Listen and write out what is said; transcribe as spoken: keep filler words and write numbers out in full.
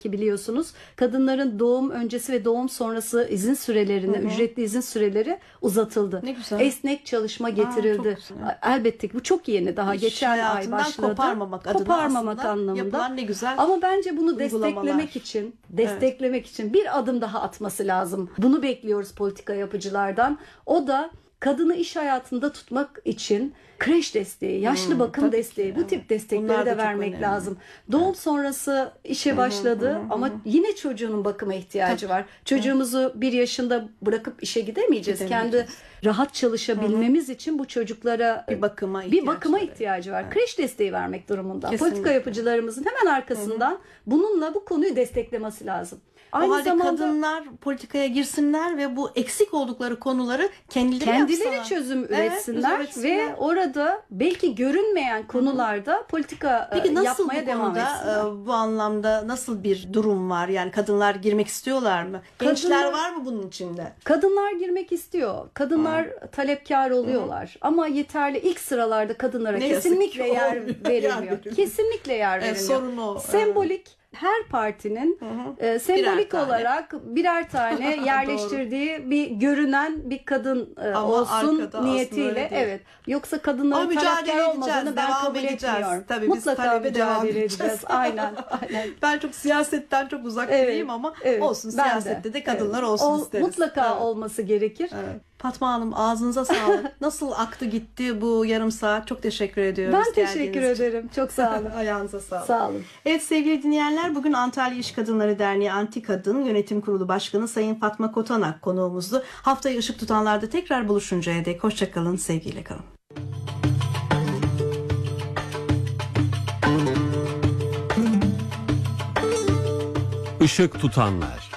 Ki biliyorsunuz kadınların doğum öncesi ve doğum sonrası izin sürelerini, hı hı. ücretli izin süreleri uzatıldı. Ne güzel. Esnek çalışma getirildi. Aa, elbette ki bu çok yeni, daha İş geçen ay başladı. Koparmamak adına koparmamak aslında anlamında. Yapılan ne güzel. Ama bence bunu uygulamalar. desteklemek için, desteklemek evet. için bir adım daha atması lazım. Bunu bekliyoruz politika yapıcılardan. O da kadını iş hayatında tutmak için kreş desteği, yaşlı hmm, bakım desteği, ki, bu tip destekleri de vermek lazım. Doğum evet. sonrası işe başladı hı hı, hı. ama yine çocuğunun bakıma ihtiyacı tabii. var. Çocuğumuzu bir yaşında bırakıp işe gidemeyeceğiz. Kendi rahat çalışabilmemiz hı hı. için bu çocuklara bir bakıma bir bakıma ihtiyacı var. Evet. Kreş desteği vermek durumunda. Kesinlikle. Politika yapıcılarımızın hemen arkasından hı hı. bununla bu konuyu desteklemesi lazım. Aynı o halde zamanda kadınlar politikaya girsinler ve bu eksik oldukları konuları kendileri kendileri yapsalar. çözüm üretsinler, evet, üretsinler ve orada belki görünmeyen konularda Hı-hı. politika Peki nasıl yapmaya devam etsinler. Bu anlamda nasıl bir durum var? Yani kadınlar girmek istiyorlar mı? Gençler kadınlar, var mı bunun içinde? Kadınlar girmek istiyor. Kadınlar Hı. talepkar oluyorlar. Hı. Ama yeterli ilk sıralarda kadınlara ne kesinlikle yer verilmiyor. Kesinlikle yer verilmiyor. Evet, sorun o. Sembolik her partinin hı hı. E, sembolik birer olarak birer tane yerleştirdiği bir görünen bir kadın e, olsun niyetiyle. Evet. Yoksa kadınların talepkar olmadığını ben kabul edeceğiz. etmiyorum. Tabii mutlaka mücadele edeceğiz. Aynen. Aynen. Ben çok siyasetten çok uzaktayım evet, ama evet, olsun siyasette de, de kadınlar evet. olsun Ol, isteriz. Mutlaka evet. olması gerekir. Evet. Fatma Hanım ağzınıza sağlık. Nasıl aktı gitti bu yarım saat? Çok teşekkür ediyoruz. Ben teşekkür ederim. Çok sağ olun. Ayağınıza sağlık. Sağ olun. Evet sevgili dinleyenler, bugün Antalya İş Kadınları Derneği Anti Kadın Yönetim Kurulu Başkanı Sayın Fatma Kotanak konuğumuzdu. Haftayı ışık tutanlarda tekrar buluşuncaya dek hoşça kalın, sevgiyle kalın. Işık tutanlar.